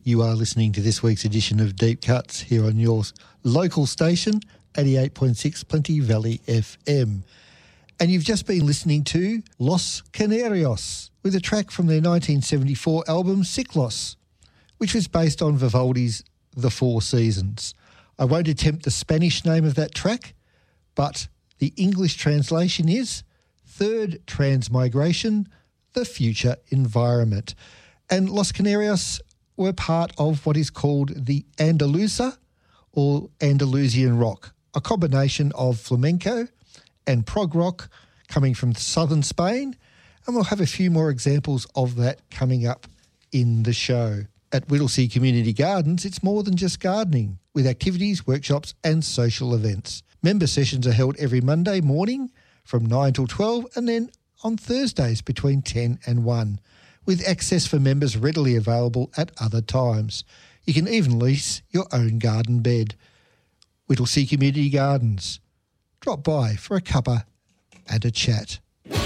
You are listening to this week's edition of Deep Cuts here on your local station, 88.6 Plenty Valley FM. And you've just been listening to Los Canarios with a track from their 1974 album Ciclos, which was based on Vivaldi's The Four Seasons. I won't attempt the Spanish name of that track, but the English translation is Third Transmigration, the Future Environment. And Los Canarios were part of what is called the Andaluza or Andalusian rock, a combination of flamenco and prog rock coming from southern Spain. And we'll have a few more examples of that coming up in the show. At Whittlesea Community Gardens, it's more than just gardening, with activities, workshops and social events. Member sessions are held every Monday morning from 9 till 12 and then on Thursdays between 10 and 1, with access for members readily available at other times. You can even lease your own garden bed. Whittlesea Community Gardens. Drop by for a cuppa and a chat.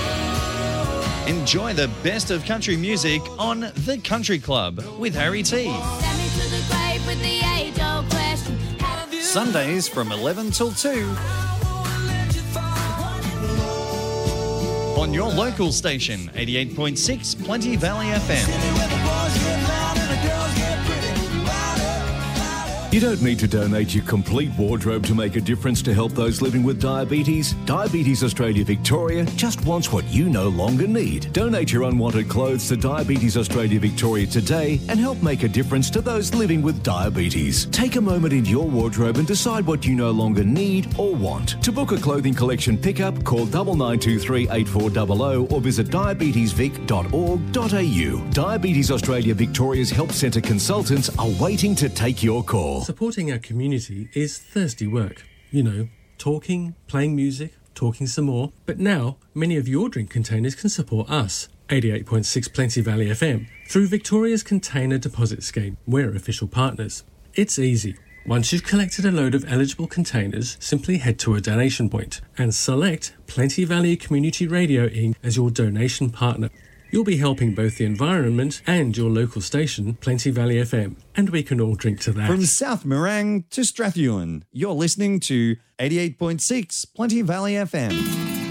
Enjoy the best of country music on The Country Club with Harry T. Sundays from 11 till 2 on your local station, 88.6 Plenty Valley FM. You don't need to donate your complete wardrobe to make a difference to help those living with diabetes. Diabetes Australia Victoria just wants what you no longer need. Donate your unwanted clothes to Diabetes Australia Victoria today and help make a difference to those living with diabetes. Take a moment in your wardrobe and decide what you no longer need or want. To book a clothing collection pickup, call 9923 8400 or visit diabetesvic.org.au. Diabetes Australia Victoria's Help Centre consultants are waiting to take your call. Supporting our community is thirsty work. You know, talking, playing music, talking some more. But now, many of your drink containers can support us, 88.6 Plenty Valley FM, through Victoria's Container Deposit Scheme. We're official partners. It's easy. Once you've collected a load of eligible containers, simply head to a donation point and select Plenty Valley Community Radio Inc. as your donation partner. You'll be helping both the environment and your local station, Plenty Valley FM, and we can all drink to that. From South Morang to Strathewen, you're listening to 88.6 Plenty Valley FM.